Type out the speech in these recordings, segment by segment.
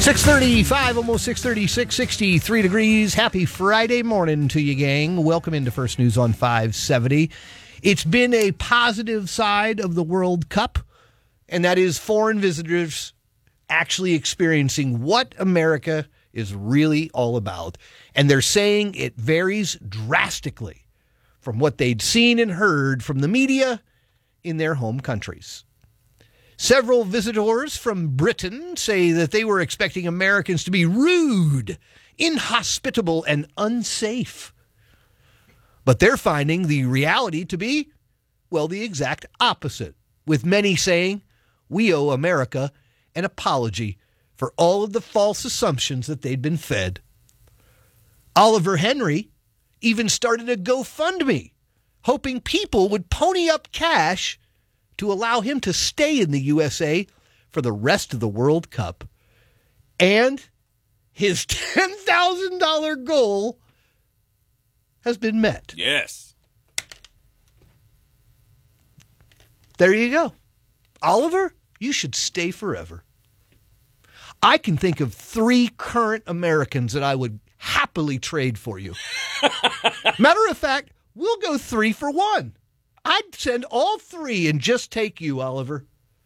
6:35, almost 6:36, 63 degrees. Happy Friday morning to you, gang. Welcome into First News on 570. It's been a positive side of the World Cup, and that is foreign visitors actually experiencing what America is really all about. And they're saying it varies drastically from what they'd seen and heard from the media in their home countries. Several visitors from Britain say that they were expecting Americans to be rude, inhospitable, and unsafe. But they're finding the reality to be, well, the exact opposite, with many saying we owe America an apology for all of the false assumptions that they'd been fed. Oliver Henry even started a GoFundMe, hoping people would pony up cash to allow him to stay in the USA for the rest of the World Cup. And his $10,000 goal has been met. Yes. There you go. Oliver, you should stay forever. I can think of 3 current Americans that I would happily trade for you. Matter of fact, we'll go 3 for 1. I'd send all 3 and just take you, Oliver.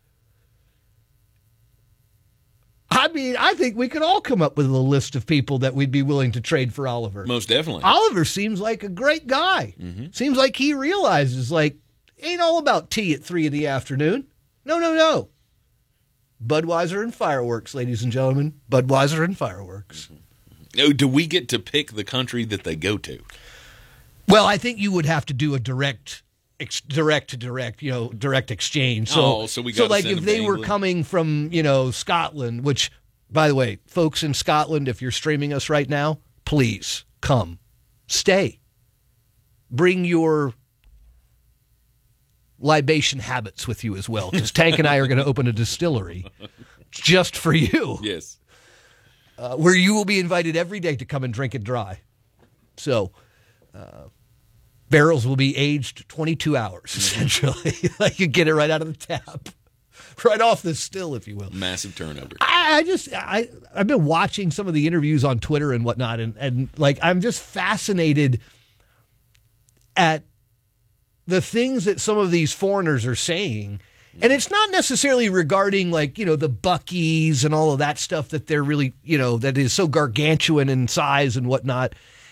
I mean, I think we could all come up with a list of people that we'd be willing to trade for Oliver. Most definitely. Oliver seems like a great guy. Mm-hmm. Seems like he realizes, ain't all about tea at 3 in the afternoon. No. Budweiser and fireworks, ladies and gentlemen. Budweiser and fireworks. Mm-hmm. Do we get to pick the country that they go to? Well, I think you would have to do a direct exchange. So if they were coming from, Scotland, which, by the way, folks in Scotland, if you're streaming us right now, please come, stay, bring your libation habits with you as well, because Tank and I are going to open a distillery just for you. Yes. Where you will be invited every day to come and drink it dry. So, barrels will be aged 22 hours, essentially. You get it right out of the tap. Right off the still, if you will. Massive turnover. I've been watching some of the interviews on Twitter and whatnot, and I'm just fascinated at the things that some of these foreigners are saying. And it's not necessarily regarding the Buc-ee's and all of that stuff that they're really, that is so gargantuan in size and whatnot.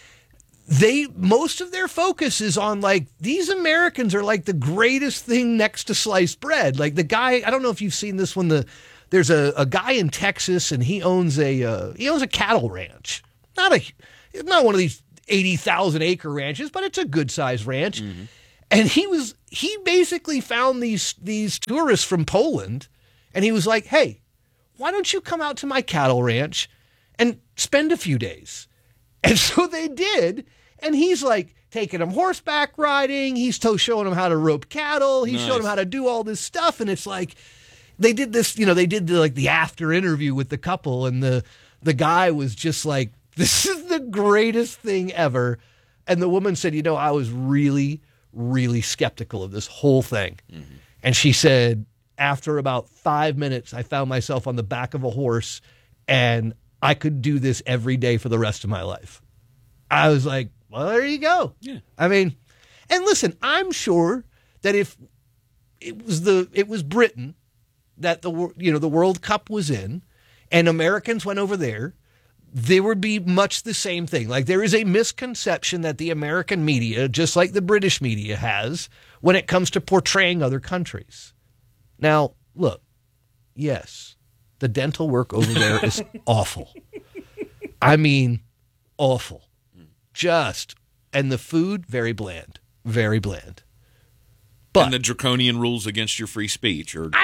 Most of their focus is on these Americans are the greatest thing next to sliced bread. The guy, I don't know if you've seen this one. There's a guy in Texas and he owns a cattle ranch. Not one of these 80,000 acre ranches, but it's a good sized ranch. Mm-hmm. And he basically found these tourists from Poland, and he was like, "Hey, why don't you come out to my cattle ranch and spend a few days?" And so they did, and he's taking them horseback riding. He's showing them how to rope cattle. He's showing them how to do all this stuff, and it's they did this. They did the after interview with the couple, and the guy was just like, "This is the greatest thing ever," and the woman said, "I was really, really skeptical of this whole thing." Mm-hmm. And she said, after about 5 minutes, I found myself on the back of a horse, and I could do this every day for the rest of my life. I was like, well, there you go. Yeah. I mean, and listen, I'm sure that if it was Britain that the World Cup was in, and Americans went over there would be much the same thing. There is a misconception that the American media, just like the British media has, when it comes to portraying other countries. Now, look, yes, the dental work over there is awful. I mean, awful. And the food, very bland. Very bland. But, and the draconian rules against your free speech. You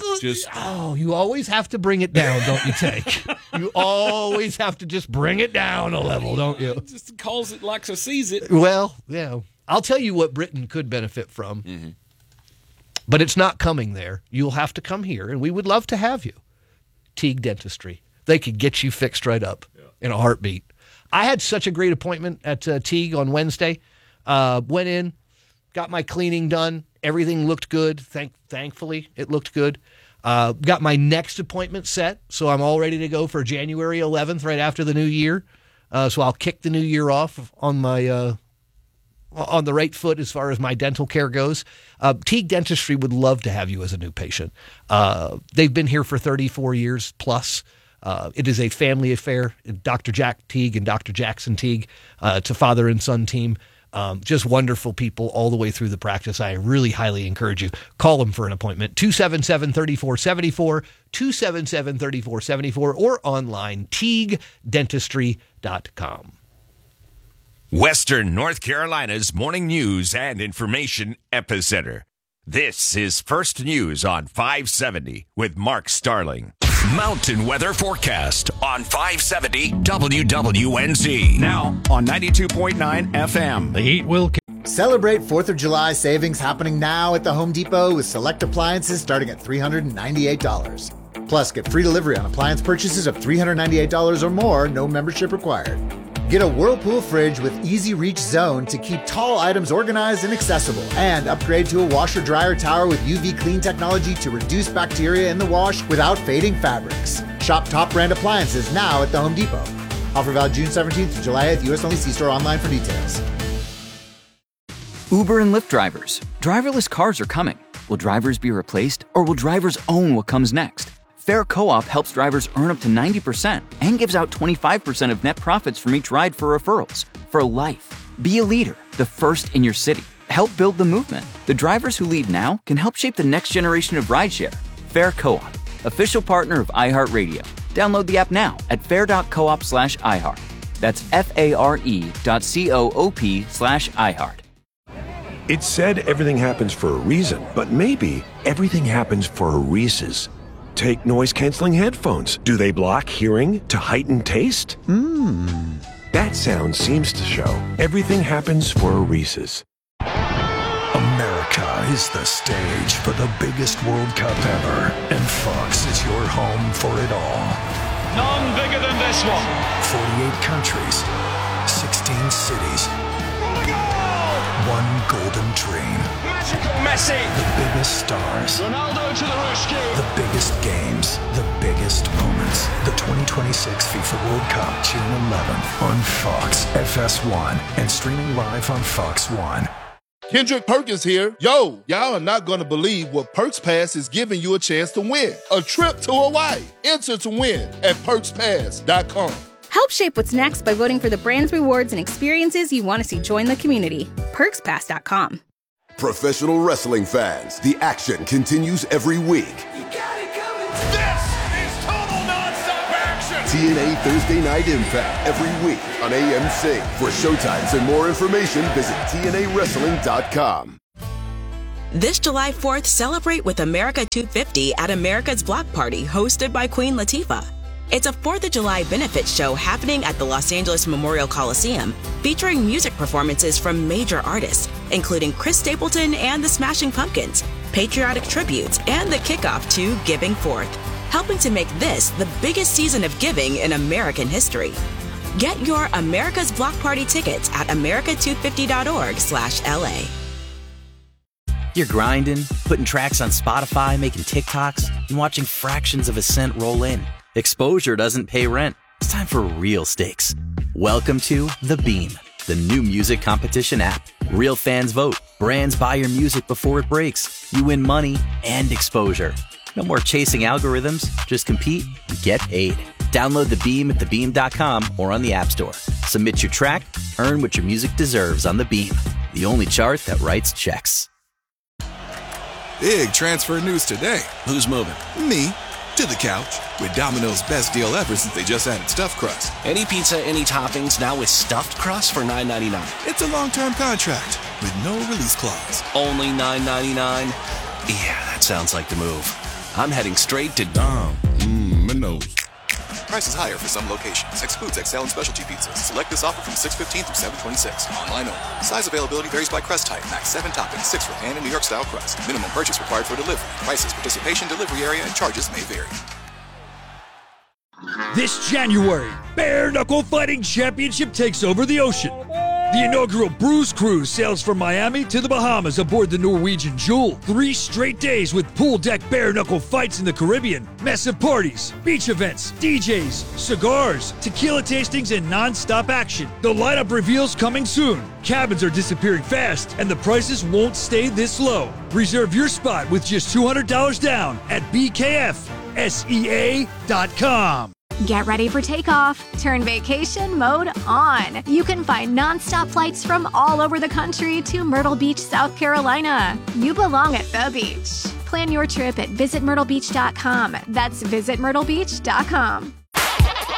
always have to bring it down, don't you, Tank? You always have to just bring it down a level, don't you? It just calls it like I sees it. Well, yeah. I'll tell you what Britain could benefit from. Mm-hmm. But it's not coming there. You'll have to come here, and we would love to have you. Teague Dentistry. They could get you fixed right up in a heartbeat. I had such a great appointment at Teague on Wednesday. Went in, got my cleaning done. Everything looked good. Thankfully, it looked good. Got my next appointment set, so I'm all ready to go for January 11th, right after the new year. So I'll kick the new year off on my on the right foot as far as my dental care goes. Teague Dentistry would love to have you as a new patient. They've been here for 34 years plus. It is a family affair. Dr. Jack Teague and Dr. Jackson Teague. It's a father and son team. Just wonderful people all the way through the practice. I really highly encourage you. Call them for an appointment. 277-3474, 277-3474, or online, TeagueDentistry.com. Western North Carolina's morning news and information epicenter. This is First News on 570 with Mark Starling. Mountain weather forecast on 570 WWNZ. Now on 92.9 FM. The heat will... Celebrate 4th of July savings happening now at the Home Depot with select appliances starting at $398. Plus, get free delivery on appliance purchases of $398 or more, no membership required. Get a Whirlpool fridge with Easy Reach Zone to keep tall items organized and accessible. And upgrade to a washer-dryer tower with UV clean technology to reduce bacteria in the wash without fading fabrics. Shop top brand appliances now at the Home Depot. Offer valid June 17th to July 8th. U.S. only. See store online for details. Uber and Lyft drivers. Driverless cars are coming. Will drivers be replaced, or will drivers own what comes next? Fair Co-op helps drivers earn up to 90% and gives out 25% of net profits from each ride for referrals. For life. Be a leader, the first in your city. Help build the movement. The drivers who lead now can help shape the next generation of rideshare. Fair Co-op, official partner of iHeartRadio. Download the app now at fair.coop/iHeart. That's FARE.coop/iHeart. It's said everything happens for a reason, but maybe everything happens for a Reese's. Take noise-canceling headphones. Do they block hearing to heighten taste? That sound seems to show everything happens for a Reese's. America is the stage for the biggest World Cup ever, and Fox is your home for it all. None bigger than this one. 48 countries, 16 cities, one golden dream. Magical Messi. The biggest stars. Ronaldo to the rescue. The biggest games. The biggest moments. The 2026 FIFA World Cup, June 11th on Fox, FS1, and streaming live on Fox One. Kendrick Perkins here. Yo, y'all are not going to believe what Perks Pass is giving you a chance to win. A trip to Hawaii. Enter to win at PerksPass.com. Help shape what's next by voting for the brands, rewards, and experiences you want to see join the community. PerksPass.com. Professional wrestling fans, the action continues every week. You got it coming. This is total nonstop action. TNA Thursday Night Impact every week on AMC. For showtimes and more information, visit TNAWrestling.com. This July 4th, celebrate with America 250 at America's Block Party, hosted by Queen Latifah. It's a 4th of July benefit show happening at the Los Angeles Memorial Coliseum, featuring music performances from major artists, including Chris Stapleton and the Smashing Pumpkins, patriotic tributes, and the kickoff to Giving Forth, helping to make this the biggest season of giving in American history. Get your America's Block Party tickets at america250.org/LA. You're grinding, putting tracks on Spotify, making TikToks, and watching fractions of a cent roll in. Exposure doesn't pay rent. It's time for real stakes. Welcome to The Beam, the new music competition app. Real fans vote. Brands buy your music before it breaks. You win money and exposure. No more chasing algorithms. Just compete and get paid. Download The Beam at thebeam.com or on the App Store. Submit your track, earn what your music deserves on The Beam, the only chart that writes checks. Big transfer news today. Who's moving? Me. To the couch with Domino's best deal ever since they just added stuffed crust. Any pizza, any toppings, now with stuffed crust for $9.99. It's a long-term contract with no release clause. Only $9.99? Yeah, that sounds like the move. I'm heading straight to Domino's. Price is higher for some locations. Excludes XL and specialty pizzas. Select this offer from 6/15 through 7/26. Online only. Size availability varies by crust type. Max 7 toppings, 6 for pan and New York style crust. Minimum purchase required for delivery. Prices, participation, delivery area, and charges may vary. This January, Bare Knuckle Fighting Championship takes over the ocean. The inaugural Brews Cruise sails from Miami to the Bahamas aboard the Norwegian Jewel. 3 straight days with pool deck bare-knuckle fights in the Caribbean, massive parties, beach events, DJs, cigars, tequila tastings, and non-stop action. The lineup reveals coming soon. Cabins are disappearing fast, and the prices won't stay this low. Reserve your spot with just $200 down at BKFSEA.com. Get ready for takeoff. Turn vacation mode on. You can find nonstop flights from all over the country to Myrtle Beach, South Carolina. You belong at the beach. Plan your trip at visitmyrtlebeach.com. That's visitmyrtlebeach.com.